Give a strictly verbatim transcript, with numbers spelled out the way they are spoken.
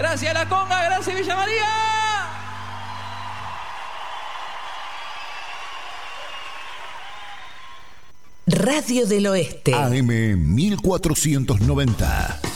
Gracias La Conga, gracias Villa María. Radio del Oeste. A M mil cuatrocientos noventa.